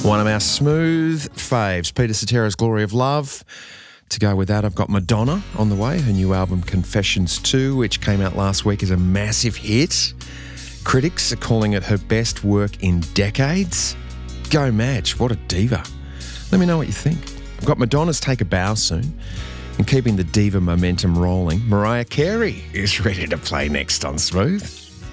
One of our smooth faves, Peter Cetera's Glory of Love. To go with that, I've got Madonna on the way. Her new album, Confessions 2, which came out last week, is a massive hit. Critics are calling it her best work in decades. Go Madge, what a diva. Let me know what you think. I've got Madonna's Take a Bow soon. And keeping the diva momentum rolling, Mariah Carey is ready to play next on Smooth.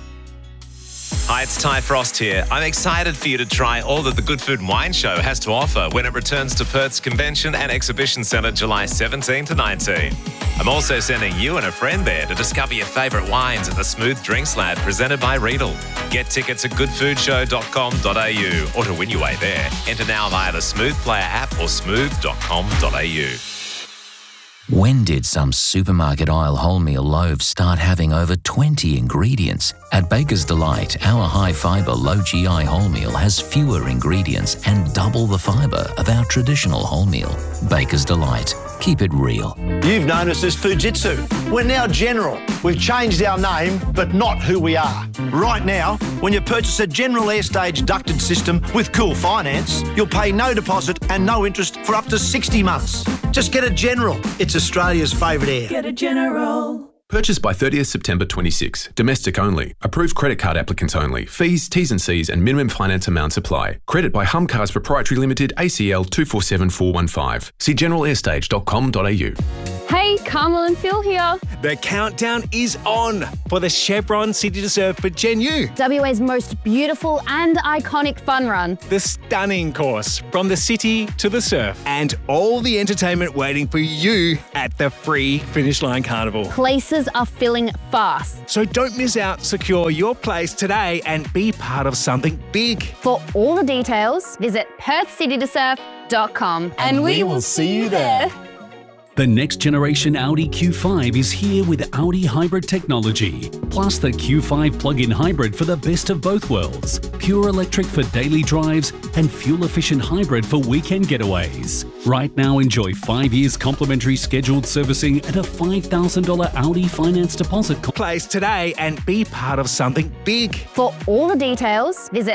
Hi, it's Ty Frost here. I'm excited for you to try all that the Good Food and Wine Show has to offer when it returns to Perth's Convention and Exhibition Centre July 17 to 19. I'm also sending you and a friend there to discover your favourite wines at the Smooth Drinks Lab presented by Riedel. Get tickets at goodfoodshow.com.au or to win your way there, enter now via the Smooth Player app or smooth.com.au. When did some supermarket aisle wholemeal loaves start having over 20 ingredients? At Baker's Delight, our high-fibre, low-GI wholemeal has fewer ingredients and double the fibre of our traditional wholemeal. Baker's Delight. Keep it real. You've known us as Fujitsu. We're now General. We've changed our name, but not who we are. Right now, when you purchase a General Airstage ducted system with Cool Finance, you'll pay no deposit and no interest for up to 60 months. Just get a General. It's Australia's favourite air. Get a General. Purchase by 30th September 26. Domestic only. Approved credit card applicants only. Fees, T's and C's and minimum finance amounts apply. Credit by Humcars Proprietary Limited, ACL 247415. See generalairstage.com.au. Hey, Carmel and Phil here. The countdown is on for the Chevron City to Surf for Gen U. WA's most beautiful and iconic fun run. The stunning course from the city to the surf and all the entertainment waiting for you at the free Finish Line Carnival. Places are filling fast. So don't miss out. Secure your place today and be part of something big. For all the details, visit perthcitytosurf.com and we will see you there. The next generation Audi Q5 is here with Audi hybrid technology, plus the Q5 plug-in hybrid for the best of both worlds, pure electric for daily drives and fuel-efficient hybrid for weekend getaways. Right now, enjoy 5 years complimentary scheduled servicing and a $5,000 Audi finance deposit. Place today and be part of something big. For all the details, visit